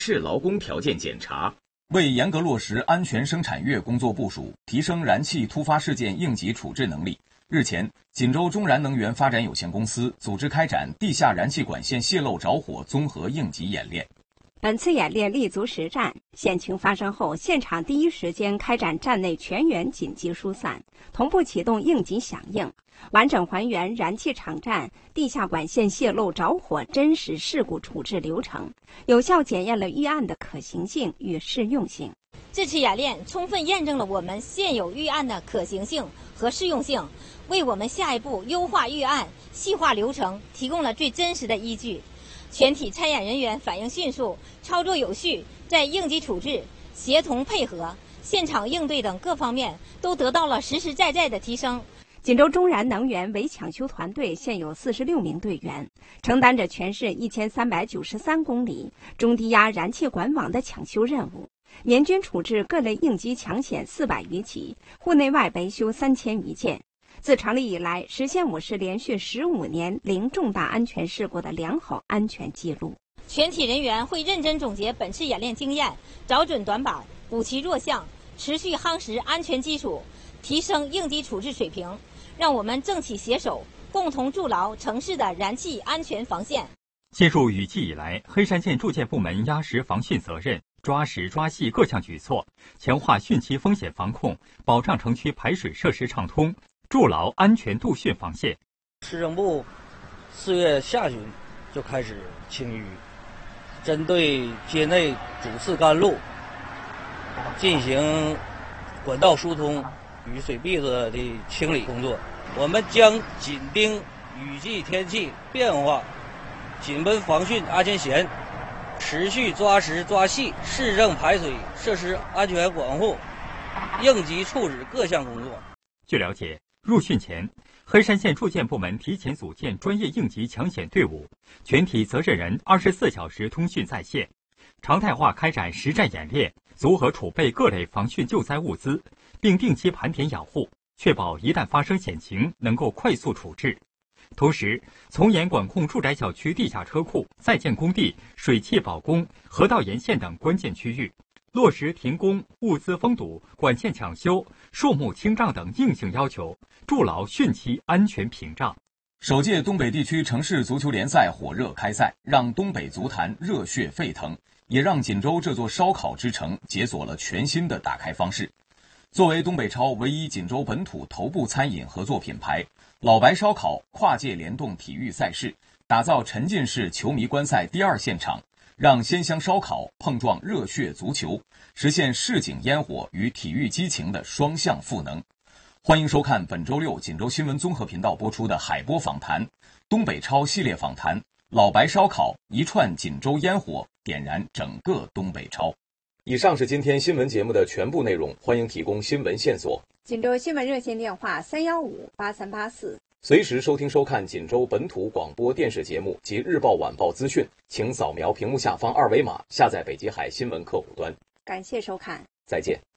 市劳工条件检查。 为严格落实安全生产月工作部署，提升燃气突发事件应急处置能力，日前，锦州中燃能源发展有限公司组织开展地下燃气管线泄漏着火综合应急演练。 本次演练立足实战，险情发生后，现场第一时间开展站内全员紧急疏散，同步启动应急响应，完整还原燃气场站地下管线泄漏着火真实事故处置流程，有效检验了预案的可行性与适用性。 这次演练充分验证了我们现有预案的可行性和适用性，为我们下一步优化预案、细化流程提供了最真实的依据。全体参演人员反应迅速，操作有序，在应急处置、协同配合、现场应对等各方面都得到了实实在在的提升。 锦州中燃能源为抢修团队现有46名队员，承担着全市1393公里中低压燃气管网的抢修任务，年均处置各类应急抢险400余起，户内外维修3000余件。自成立以来，实现我市连续15年零重大安全事故的良好安全记录。 全体人员会认真总结本次演练经验，找准短板，补齐弱项，持续夯实安全基础，提升应急处置水平，让我们政企携手，共同筑牢城市的燃气安全防线。 进入雨季以来，黑山县住建部门压实防汛责任，抓实抓细各项举措，强化汛期风险防控，保障城区排水设施畅通，筑牢安全度汛防线。 市政部4月下旬就开始清淤，针对街内主次干路进行管道疏通、雨水壁子的清理工作。我们将紧盯雨季天气变化，紧绷防汛安全弦，持续抓实抓细市政排水设施安全管护、应急处置各项工作。 据了解，入汛前，黑山县住建部门提前组建专业应急抢险队伍，全体责任人24小时通讯在线，常态化开展实战演练，组合储备各类防汛救灾物资，并定期盘点养护，确保一旦发生险情能够快速处置。同时，从严管控住宅小区地下车库、在建工地、水气保供、河道沿线等关键区域，落实停工、物资封堵、管线抢修、树木清障等硬性要求，筑牢汛期安全屏障。 首届东北地区城市足球联赛火热开赛，让东北足坛热血沸腾，也让锦州这座烧烤之城解锁了全新的打开方式。作为东北超唯一锦州本土头部餐饮合作品牌，老白烧烤跨界联动体育赛事，打造沉浸式球迷观赛第二现场，让鲜香烧烤碰撞热血足球，实现市井烟火与体育激情的双向赋能。欢迎收看本周六锦州新闻综合频道播出的海波访谈，东北超系列访谈，老白烧烤一串锦州烟火，点燃整个东北超。以上是今天新闻节目的全部内容，欢迎提供新闻线索。 锦州新闻热线电话3158384。 随时收听收看锦州本土广播电视节目及日报晚报资讯，请扫描屏幕下方2维码下载北极海新闻客户端。 感谢收看， 再见。